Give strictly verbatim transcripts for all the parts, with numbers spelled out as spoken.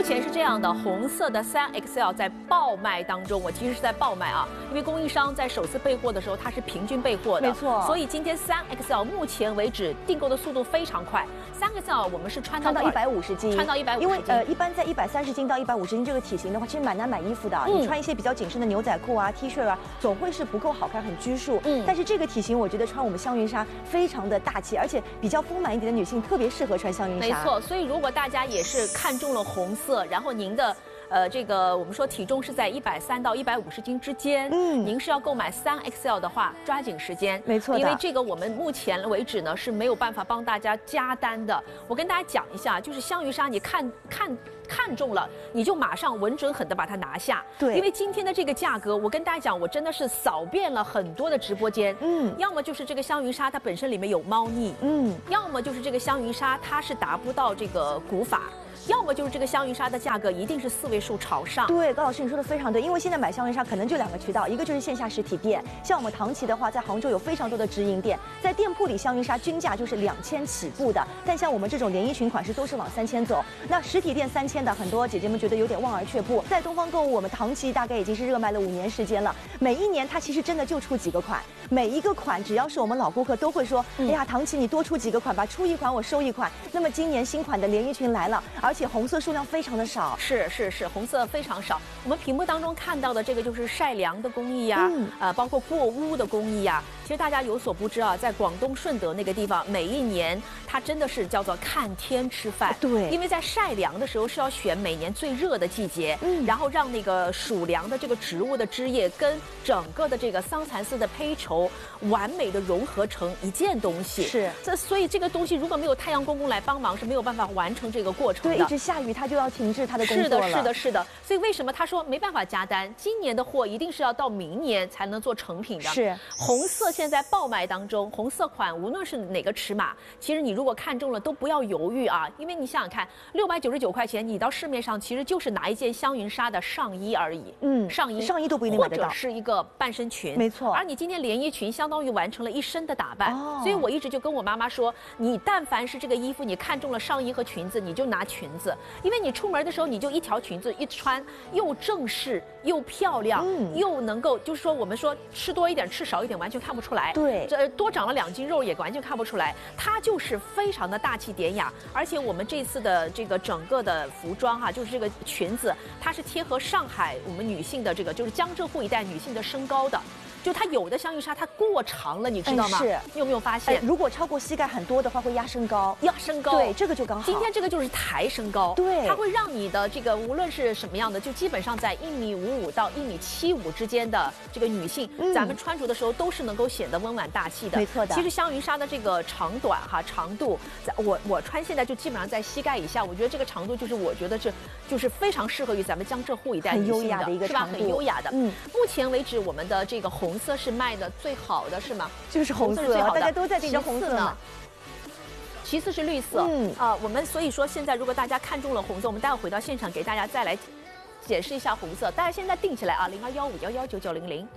前是这样的，红色的三 X L 在爆卖当中，我其实是在爆卖啊，因为供应商在首次备货的时候，它是平均备货的， 没错。 所以今天三 X L 目前为止订购的速度非常快。三 X L 我们是穿到穿到一百五十斤， 穿到一百五十斤， 因为呃一般在一百三十斤到一百五十斤这个体型的话，其实蛮难买衣服的。嗯、你穿一些比较紧身的牛仔裤啊、T 恤啊，总会是不够好看，很拘束。嗯。但是这个体型，我觉得穿我们香云纱非常的大气，而且比较丰满一点的女性特别适合穿香云纱。 没错，所以如果大家也是看中了红色，然后您的。呃，这个我们说体重是在一百三到一百五十斤之间，嗯，您是要购买三 X L 的话，抓紧时间， 没错， 因为这个我们目前为止呢是没有办法帮大家加单的。我跟大家讲一下，就是香云纱，你看看看中了，你就马上稳准狠的把它拿下， 对， 因为今天的这个价格，我跟大家讲，我真的是扫遍了很多的直播间，嗯，要么就是这个香云纱它本身里面有猫腻，嗯，要么就是这个香云纱它是达不到这个古法。要么就是这个香云纱的价格一定是四位数朝上。 对，高老师你说的非常对，因为现在买香云纱可能就两个渠道，一个就是线下实体店，像我们唐琦的话，在杭州有非常多的直营店，在店铺里香云纱均价就是两千起步的，但像我们这种连衣裙款式都是往三千走。那实体店三千的，很多姐姐们觉得有点望而却步。在东方购物，我们唐琦大概已经是热卖了五年时间了，每一年它其实真的就出几个款，每一个款只要是我们老顾客都会说，哎呀，唐琦你多出几个款吧，出一款我收一款。那么今年新款的连衣裙来了，而而且红色数量非常的少， 是是是，红色非常少。我们屏幕当中看到的这个就是晒凉的工艺呀、啊，嗯、呃，包括过污的工艺呀、啊。其实大家有所不知啊，在广东顺德那个地方，每一年它真的是叫做看天吃饭。 对， 因为在晒凉的时候是要选每年最热的季节，嗯，然后让那个属凉的这个植物的枝叶跟整个的这个桑蚕丝的胚绸完美的融合成一件东西。 是， 这所以这个东西如果没有太阳公公来帮忙，是没有办法完成这个过程的。 对，一直下雨它就要停滞它的工作了。 是的，是的，是的。所以为什么他说没办法加单？今年的货一定是要到明年才能做成品的。 是， 红色现在爆卖当中，红色款无论是哪个尺码，其实你如果看中了都不要犹豫啊，因为你想想看，六百九十九块钱，你到市面上其实就是拿一件香云纱的上衣而已。嗯，上衣上衣都不一定买得到， 或者是一个半身裙。 没错。 而你今天连衣裙相当于完成了一身的打扮。哦。所以我一直就跟我妈妈说，你但凡是这个衣服，你看中了上衣和裙子，你就拿裙子，因为你出门的时候你就一条裙子一穿，又正式又漂亮，嗯、又能够就是说我们说吃多一点吃少一点完全看不出来。 对。 这多长了两斤肉也完全看不出来，它就是非常的大气典雅。而且我们这次的这个整个的服装哈、啊，就是这个裙子，它是贴合上海我们女性的这个就是江浙沪一带女性的身高的。就它有的香云纱它过长了，你知道吗？ 是， 你有没有发现？ 如果超过膝盖很多的话，会压身高。 压身高， 对，这个就刚好。 今天这个就是抬身高， 对， 它会让你的这个无论是什么样的，就基本上在一米五五到一米七五之间的这个女性，嗯、咱们穿着的时候都是能够显得温婉大气的。 没错的。 其实香云纱的这个长短哈长度，在我我穿现在就基本上在膝盖以下，我觉得这个长度就是我觉得是就是非常适合于咱们江浙沪一带女性的， 很优雅的一个长度，是吧？很优雅的。嗯，目前为止我们的这个红色是卖的最好的是吗？ 就是红色， 最好的， 大家都在盯着红色呢。 其次是绿色，嗯啊、呃，我们所以说现在如果大家看中了红色，我们待会回到现场给大家再来解释一下红色。大家现在定起来啊，零二幺五幺幺九九零零。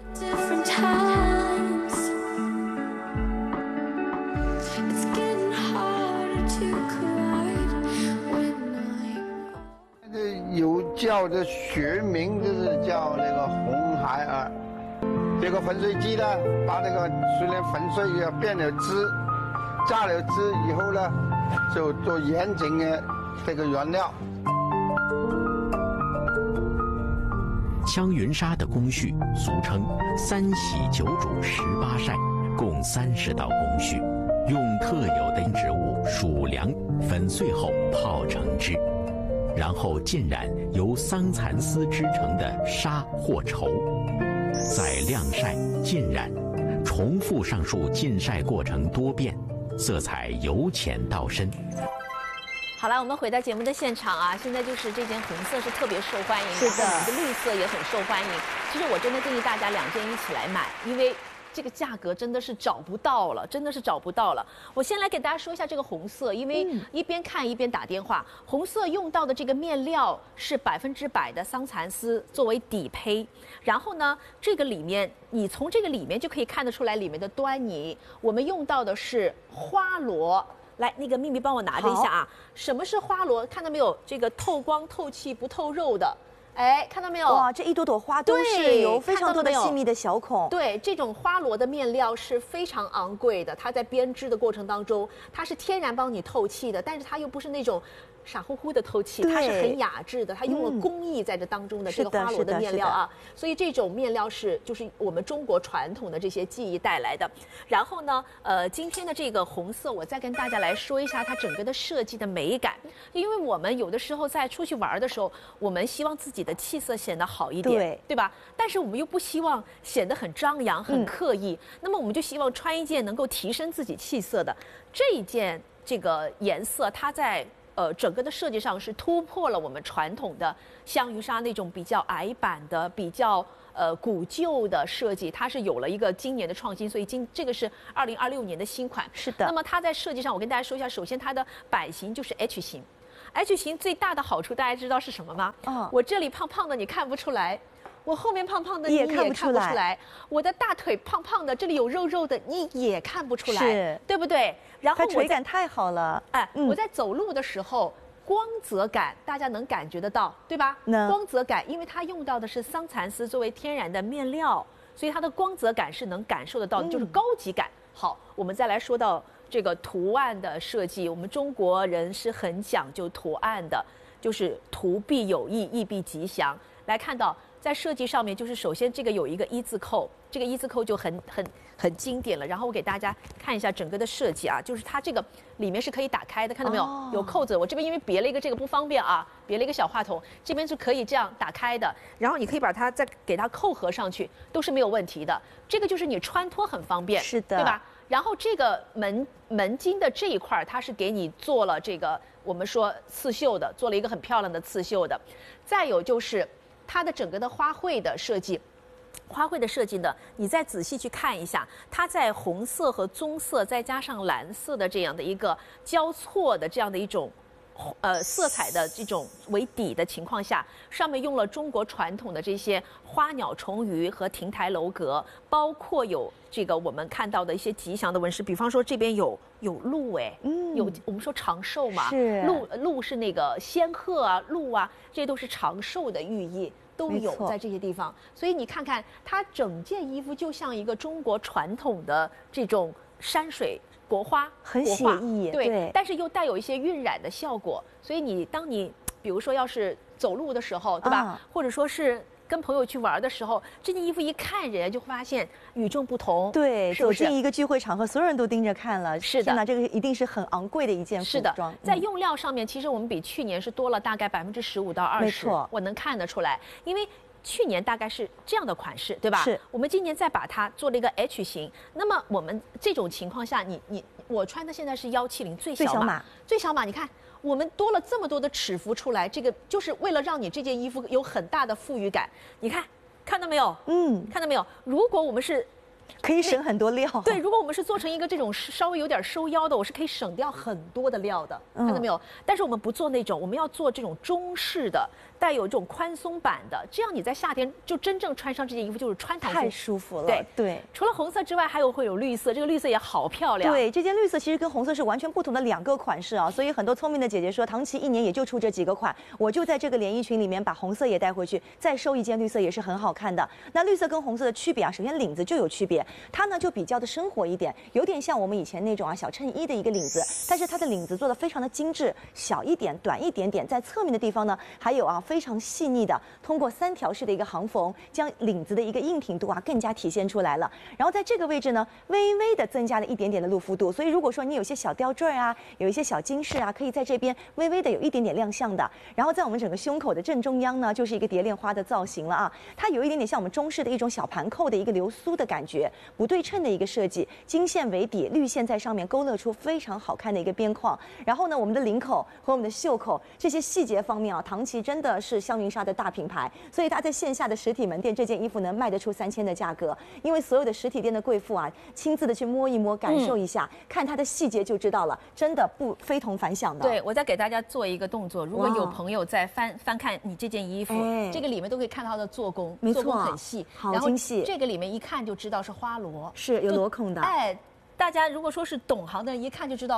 有叫的学名就是叫那个红孩儿。这个粉水机呢，把这个虽然粉水也变了汁，榨了汁以后呢，就做严谨的这个原料。 香云纱的工序俗称三洗九煮十八晒，共三十道工序，用特有的植物属凉粉碎后泡成汁，然后浸染由桑蚕丝织成的纱或绸。再晾晒、浸染，重复上述浸晒过程多遍，色彩由浅到深。 好了，我们回到节目的现场啊，现在就是这件红色是特别受欢迎， 是的， 我们的绿色也很受欢迎。其实我真的建议大家两件一起来买，因为这个价格真的是找不到了，真的是找不到了。我先来给大家说一下这个红色，因为一边看一边打电话。红色用到的这个面料是百分之百的桑蚕丝作为底胚，然后呢，这个里面你从这个里面就可以看得出来里面的端倪。我们用到的是花螺来，那个秘密帮我拿着一下啊。什么是花螺？看到没有？这个透光、透气、不透肉的。哎，看到没有？ 哇，这一朵朵花都是有非常多的细密的小孔。 对，这种花螺的面料是非常昂贵的，它在编织的过程当中，它是天然帮你透气的，但是它又不是那种傻乎乎的透气，它是很雅致的，它用了工艺在这当中的这个花螺的面料啊，所以这种面料是就是我们中国传统的这些技艺带来的。然后呢，呃，今天的这个红色，我再跟大家来说一下它整个的设计的美感，因为我们有的时候在出去玩的时候，我们希望自己的气色显得好一点， 对对吧？但是我们又不希望显得很张扬、很刻意，嗯、那么我们就希望穿一件能够提升自己气色的这一件这个颜色，它在呃整个的设计上是突破了我们传统的香云纱那种比较矮版的、比较呃古旧的设计，它是有了一个今年的创新，所以今这个是二零二六年的新款。 是的。 那么它在设计上，我跟大家说一下，首先它的版型就是 H 型。H 型最大的好处，大家知道是什么吗？哦，我这里胖胖的你看不出来，我后面胖胖的你也看不出来，我的大腿胖胖的，这里有肉肉的你也看不出来， 是， 对不对？然后它垂感太好了， 哎，嗯、我在走路的时候，光泽感大家能感觉得到，对吧？ 能。 光泽感，因为它用到的是桑蚕丝作为天然的面料，所以它的光泽感是能感受得到的，嗯、就是高级感。好，我们再来说到这个图案的设计，我们中国人是很讲究图案的，就是图必有意，意必吉祥。来看到在设计上面，就是首先这个有一个一字扣，这个一字扣就很很很经典了。然后我给大家看一下整个的设计啊，就是它这个里面是可以打开的，看到没有？哦、有扣子。我这边因为别了一个这个不方便啊，别了一个小话筒，这边是可以这样打开的。然后你可以把它再给它扣合上去，都是没有问题的。这个就是你穿脱很方便， 是的， 对吧？然后这个门门襟的这一块，它是给你做了这个我们说刺绣的，做了一个很漂亮的刺绣的。再有就是它的整个的花卉的设计，花卉的设计呢，你再仔细去看一下，它在红色和棕色再加上蓝色的这样的一个交错的这样的一种。呃，色彩的这种为底的情况下，上面用了中国传统的这些花鸟虫鱼和亭台楼阁，包括有这个我们看到的一些吉祥的纹饰，比方说这边有有鹿，哎，嗯，有我们说长寿嘛， 是鹿鹿是那个仙鹤啊，鹿啊，这些都是长寿的寓意。都有在这些地方，所以你看看它整件衣服就像一个中国传统的这种山水国花， 很写意， 对，对，但是又带有一些晕染的效果。所以你当你比如说要是走路的时候，对吧？啊、或者说是跟朋友去玩的时候，这件衣服一看，人家就会发现与众不同。 对， 是不是走进一个聚会场合，所有人都盯着看了。 是的， 天哪，这个一定是很昂贵的一件服装。 是的，在用料上面，其实我们比去年是多了大概百分之十五到二十， 没错， 我能看得出来，因为。去年大概是这样的款式，对吧？ 是。 我们今年再把它做了一个 H 型。那么我们这种情况下，你你我穿的现在是幺七零最小码， 最小码， 最小码。你看，我们多了这么多的尺幅出来，这个就是为了让你这件衣服有很大的富裕感。你看，看到没有？嗯，看到没有？如果我们是。 可以省很多料。 对，如果我们是做成一个这种稍微有点收腰的，我是可以省掉很多的料的，看到没有？但是我们不做那种，我们要做这种中式的，带有这种宽松版的，这样你在夏天就真正穿上这件衣服就是穿堂服， 太舒服了。 对对。 除了红色之外，还有会有绿色，这个绿色也好漂亮。 对，这件绿色其实跟红色是完全不同的两个款式啊，所以很多聪明的姐姐说，唐琦一年也就出这几个款，我就在这个连衣裙里面把红色也带回去，再收一件绿色也是很好看的。那绿色跟红色的区别啊，首先领子就有区别，它呢就比较的生活一点，有点像我们以前那种啊小衬衣的一个领子，但是它的领子做的非常的精致，小一点，短一点点，在侧面的地方呢，还有啊非常细腻的，通过三条式的一个行缝，将领子的一个硬挺度啊更加体现出来了。然后在这个位置呢，微微的增加了一点点的露肤度，所以如果说你有些小吊坠啊，有一些小金饰啊，可以在这边微微的有一点点亮相的。然后在我们整个胸口的正中央呢，就是一个蝶恋花的造型了啊，它有一点点像我们中式的一种小盘扣的一个流苏的感觉，不对称的一个设计，金线为底，绿线在上面勾勒出非常好看的一个边框。然后呢，我们的领口和我们的袖口这些细节方面啊，唐琦真的是香云纱的大品牌，所以它在线下的实体门店这件衣服能卖得出三千的价格，因为所有的实体店的贵妇啊，亲自的去摸一摸，感受一下，嗯、看它的细节就知道了，真的不非同凡响的。 对，我再给大家做一个动作，如果有朋友在翻翻看你这件衣服，哎、这个里面都可以看到它的做工， 没错， 做工很细， 好精细。 这个里面一看就知道是花螺， 是有螺孔的。 哎，大家如果说是懂行的人，一看就知道。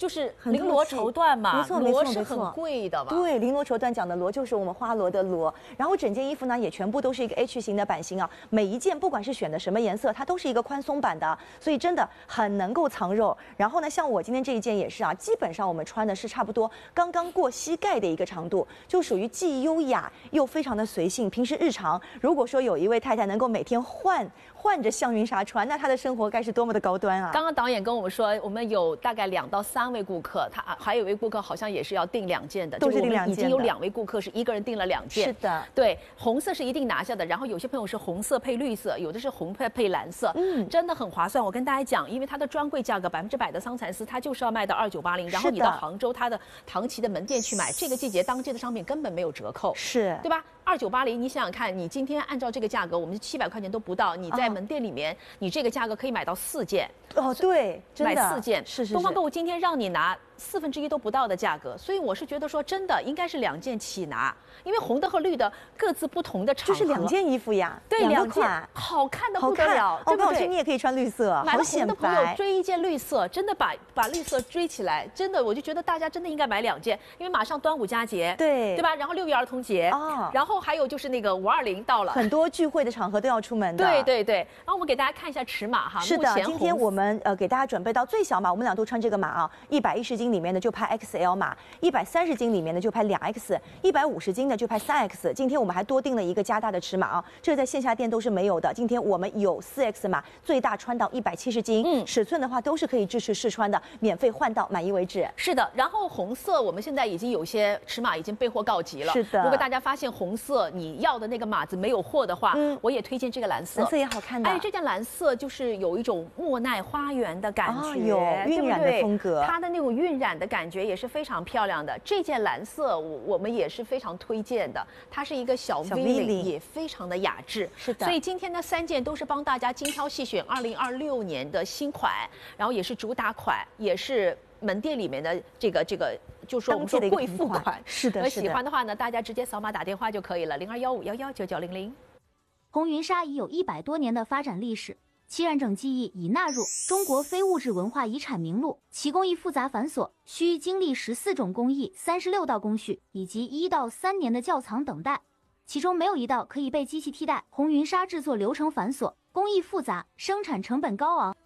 就是很绫罗绸缎嘛， 没错没错罗是没错很贵的吧？ 对，绫罗绸缎讲的罗就是我们花罗的罗，然后整件衣服呢也全部都是一个 H 型的版型啊，每一件不管是选的什么颜色，它都是一个宽松版的，所以真的很能够藏肉。然后呢，像我今天这一件也是啊，基本上我们穿的是差不多刚刚过膝盖的一个长度，就属于既优雅又非常的随性。平时日常如果说有一位太太能够每天换换着香云纱穿，那她的生活该是多么的高端啊！ 刚刚导演跟我们说，我们有大概两到三位顾客，他还有一位顾客好像也是要订两件的， 都是订两件的。 已经有两位顾客是一个人订了两件。 是的， 对，红色是一定拿下的。然后有些朋友是红色配绿色，有的是红配配蓝色，嗯，真的很划算。我跟大家讲，因为它的专柜价格百分之百的桑蚕丝，它就是要卖到二九八零，然后你到杭州它的唐奇的门店去买，这个季节当季的商品根本没有折扣， 是对吧？二九八零，你想想看，你今天按照这个价格，我们七百块钱都不到，你在门店里面，哦、你这个价格可以买到四件。 哦，对，真的买四件， 是是是。 东方购物今天让你拿四分之一都不到的价格，所以我是觉得说，真的应该是两件起拿，因为红的和绿的各自不同的场合， 就是两件衣服呀， 对，两件好看的不得了，对不对？ 你也可以穿绿色， 买了红的朋友追一件绿色，真的把把绿色追起来，真的我就觉得大家真的应该买两件，因为马上端午佳节， 对对吧？然后六一儿童节啊，然后还有就是那个五二零到了， 很多聚会的场合都要出门的， 对对对。然后我们给大家看一下尺码哈， 是的，今天我们呃给大家准备到最小码，我们俩都穿这个码啊，一百一十斤里面的就拍 X L 码，一百三十斤里面的就拍两 X， 一百五十斤的就拍三 X。今天我们还多订了一个加大的尺码啊，这在线下店都是没有的。今天我们有四 X 码，最大穿到一百七十斤，嗯，尺寸的话都是可以支持试穿的，免费换到满意为止。 是的，然后红色我们现在已经有些尺码已经备货告急了。 是的， 如果大家发现红色你要的那个码子没有货的话，嗯，我也推荐这个蓝色， 蓝色也好看的。 哎，这件蓝色就是有一种莫奈花园的感觉， 哦、有晕染的风格， 它的那种晕染的感觉也是非常漂亮的。这件蓝色我我们也是非常推荐的，它是一个小 V 领，也非常的雅致。 是的， 所以今天的三件都是帮大家精挑细选二零二六年的新款，然后也是主打款，也是门店里面的这个这个，就是我们说贵妇款。 是的， 喜欢的话呢，大家直接扫码打电话就可以了，零二幺五幺幺九九零零。 红云纱已有一百多年的发展历史，其染整技艺已纳入中国非物质文化遗产名录，其工艺复杂繁琐，需经历十四种工艺、三十六道工序以及一到三年的窖藏等待，其中没有一道可以被机器替代。红云纱制作流程繁琐，工艺复杂，生产成本高昂，